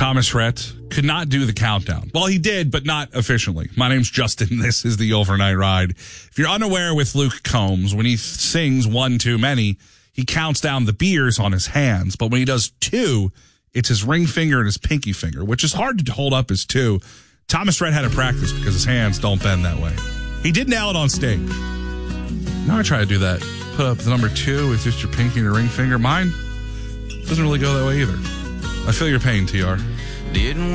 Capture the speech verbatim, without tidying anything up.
Thomas Rhett could not do the countdown. Well, he did, but not efficiently. My name's Justin. This is the Overnight Ride. If you're unaware with Luke Combs, when he sings one too many, he counts down the beers on his hands. But when he does two, it's his ring finger and his pinky finger, which is hard to hold up as two. Thomas Rhett had to practice because his hands don't bend that way. He did nail it on stage. Now I try to do that. Put up the number two with just your pinky and your ring finger. Mine doesn't really go that way either. I feel your pain, T R. Didn't